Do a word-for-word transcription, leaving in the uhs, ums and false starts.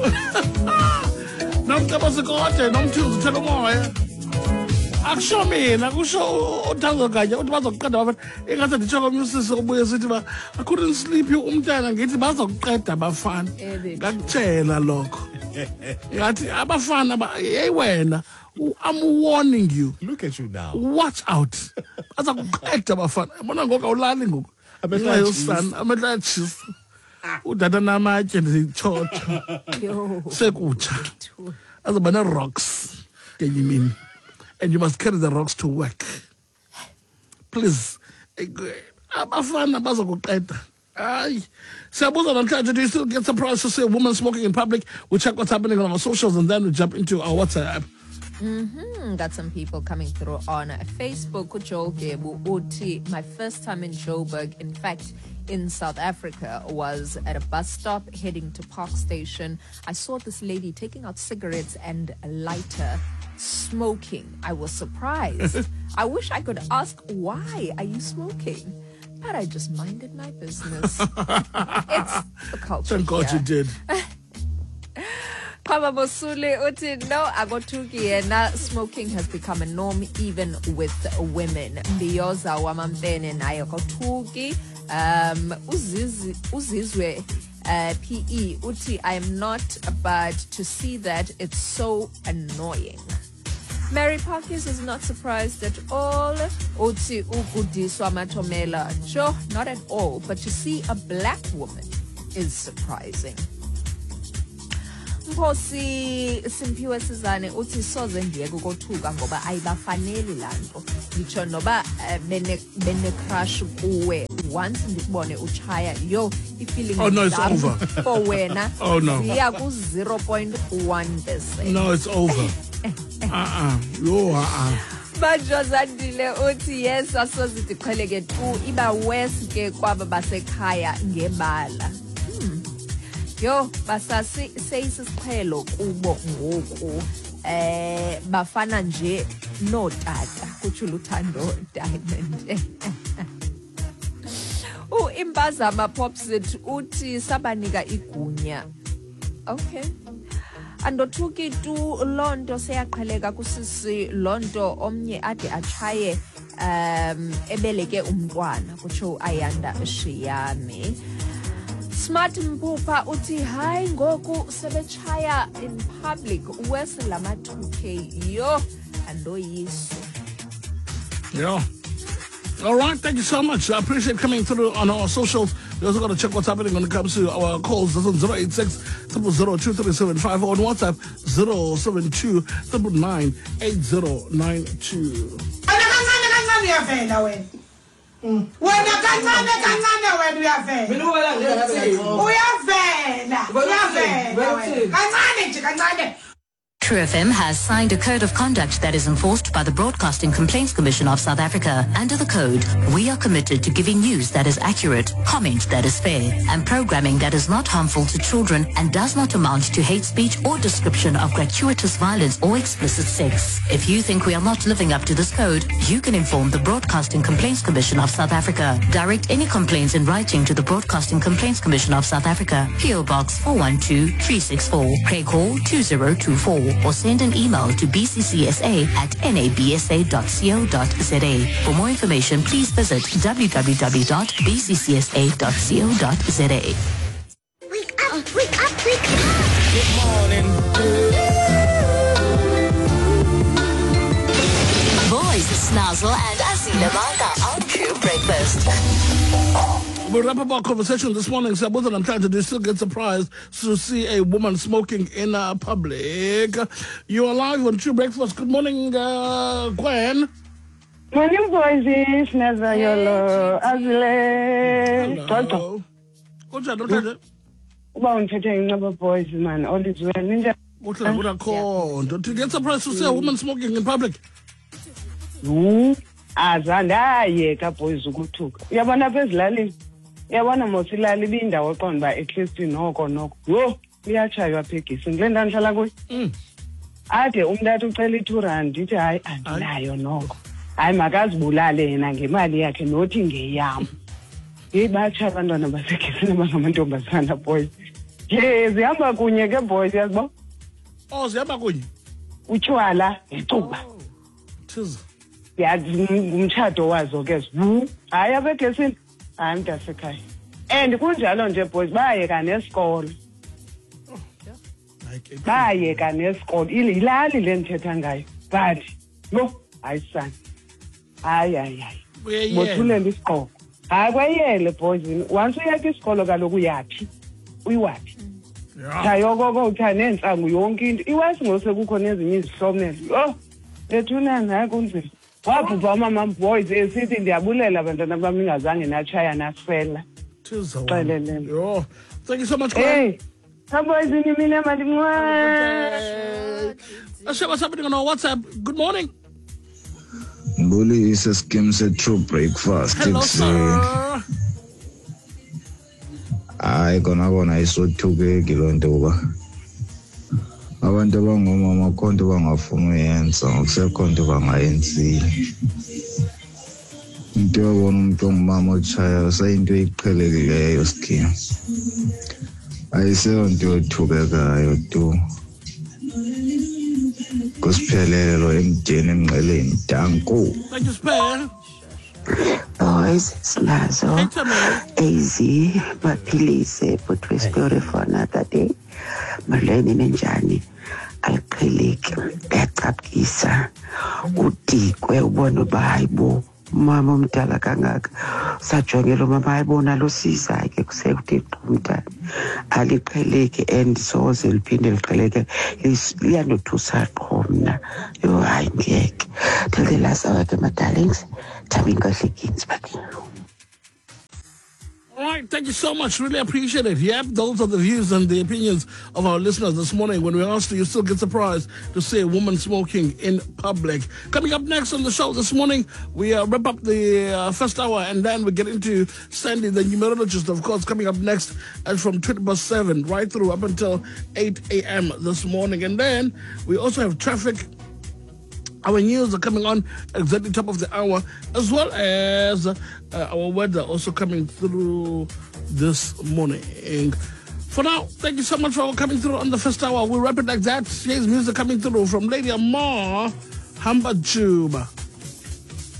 Nomcabasikote nomthuzi uthela umoya. Akusho mina kusho uThango kanye uthi bazokuqeda bafana engathi nditsho komyusisi obuye sithi ba I couldn't sleep umntana ngithi bazokuqeda abafana ngakutshela lokho ngathi abafana hey wena I'm warning you. Look at you now. Watch out. Bazokuqeda abafana yabona ngoku awulali ngoku amehla yosana amehla cheese udada namatye ndichotha sekutsha azobana rocks kenyimini. And you must carry the rocks to work. Please. Abafana bazokuqeda. Ay. Siyabuza namhlanje, do you still get surprised to see a woman smoking in public? We'll check what's happening on our socials and then we'll jump into our WhatsApp. Mm-hmm. Got some people coming through on Facebook. Joel Gebu Uti, my first time in Joburg, in fact, in South Africa, was at a bus stop heading to Park Station. I saw this lady taking out cigarettes and a lighter, smoking. I was surprised. I wish I could ask, why are you smoking? But I just minded my business. It's the culture. Thank God here. you did. Papa Bosule uti no agotuki yena smoking has become a norm even with women. Mbiyoza wamampene nayo gotuki um uzizi uzizwe uh, P E uti I am not, but to see that it's so annoying. Mary Parkes is not surprised at all. Uti ukudiswa matomela. Sure, not at all, but to see a black woman is surprising. Mposi Simpiwe Sizane uthi soze ngiyeke ukothuka ngoba ayibafaneli lanto ngitsho noba bene bene crush kuwe once ndikubone uchaya yo ifeeling oh no it's over for wena oh no yeah ku zero point one percent no it's over uh-uh yo uh-uh Bajozandile uthi yes asozithi qheleke tu iba worse ke kwaba basekhaya ngebala. Yo basasi seyisiqhelo kubo ngoku eh bafana nje no tata kuthi luthando diamond. U Imbazama Popsit uthi sabanika igunya. Okay. Andothuki tu lonto seyaqheleka kusisi lonto omnye ade achaye um ebeleke umntwana kuthi Ayanda Shiyami. Smart Mpupa uti hi ngoku sebechaya in public wese lama two K yo ando yiso. Yeah. All right, thank you so much. I appreciate coming through on our socials. We also got to check what's happening when it comes to our calls. That's on zero eight six, zero zero two three seven five on WhatsApp zero seven two nine nine eight zero nine two. Wena kancane kancane wena uyavela. Mina ubala ngiyathi. Uyavela. Uyavela. Kancane nje kancane. True F M has signed a code of conduct that is enforced by the Broadcasting Complaints Commission of South Africa. Under the code, we are committed to giving news that is accurate, comment that is fair, and programming that is not harmful to children and does not amount to hate speech or description of gratuitous violence or explicit sex. If you think we are not living up to this code, you can inform the Broadcasting Complaints Commission of South Africa. Direct any complaints in writing to the Broadcasting Complaints Commission of South Africa, P O Box four one two three six four, Craig Hall two zero two four. Or send an email to b c c s a at n a b s a dot co dot z a. For more information, please visit w w w dot b c c s a dot co dot z a. Wake up, wake up, wake up. Good morning. Boys, Snazzle and Azila Manda on True Breakfast. We'll wrap up our conversation this morning. So I'm trying to do still get surprised to see a woman smoking in uh, public. You are live on True Breakfast. Good morning, uh, Gwen. Morning, boys. Snaza yolo. Azile. Hello. What's that? What's that? Uba unithethe inqaba boys man. All is well. Ninja. What's that? What I call? Don't you get surprised to see a woman smoking in public? Hmm. Azandayeka boys ukuthuka. Uyabona bezilalini. Yabona mosilali bindawo qonda ba at least noko noko yo uyachaywa phegisi ngile ndawo ndihlala kuyo mm ade umntu ucela i-two rand ndithi hayi andinayo noko hayi makazibulale yena ngemali yakhe nothi ngeyam yeyi batsha abantwana basegisini abangamantombazana boys ye zihamba kunye ke boys yazibo Oh, zihamba kunye. Utshwala icuba. Thiza. Yazi umtshado wazo ke wu. Hayi abegesini. Hayi mntasekhaya. And kunjalo nje boys bayeka nesikolo. Bayeka nesikolo. Ilali le ndithetha ngayo. But no, ayisani. Hayi hayi hayi. Bothulela isiqoko. Hayi kwayele boys. Once uyeka isikolo kaloku yapi? Uyiwapi? Chayo gogo uthane entsangu yonke into. Iwasi ngose kukho nezinye izihlomelo. Oh, ethunana hayi kunzima. Wabhubha mama boys esithi ndiyabulela abantwana bami ngazange natshaya nasifela. Xelelele. Yo, thank you so much. Hey. Boys ini mina mali mwa. Asha, what's happening on our WhatsApp? Good morning. Bully is a skim set true breakfast. Hello, sir. Hayi kona kona isothuke lonto ba abantu abangomama konke bangafuna uyenza ngokusekhonto bangayenzile into yabona umuntu ongumama otshaya sayinto eyiqhelekileyo skim ayiseyonto yothukekayo tu kusiphelelo emdeni emnqeleni danko. Thank you, Spare. Boys, Slazo, Easy, Maphilise, put we story for another day. Marlene Nenjani, Alqheleke, Ecapkisa, Udikwe, ubona ubayibo, mama umdala kangaka, sajongela umama ayibona lo sisa ke kusekuthi umntana. Aliqheleke and soze liphinde liqheleke liyandothusa qho mna. Yo hayi ngeke. Till the last hour ke my darlings. All right, thank you so much. Really appreciate it. Yep, those are the views and the opinions of our listeners this morning. When we asked you, you still get surprised to see a woman smoking in public. Coming up next on the show this morning, we uh, wrap up the uh, first hour and then we get into Sandy, the numerologist, of course, coming up next and from twenty past seven right through up until eight a.m. this morning. And then we also have traffic. Our news are coming on exactly top of the hour, as well as uh, our weather also coming through this morning. For now, thank you so much for coming through on the first hour. We'll wrap it like that. Here's music coming through from Lady Amar, Hamba Juba.